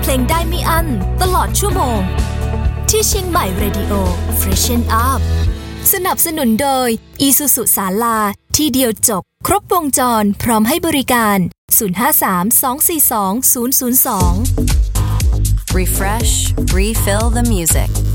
เพลงได้ไม่อั้นตลอดชั่วโมงที่เชียงใหม่ Radio Freshen Up สนับสนุนโดย Isuzu ศาลาที่เดียวจบครบวงจรพร้อมให้บริการ053 242 002 Refresh, refill the music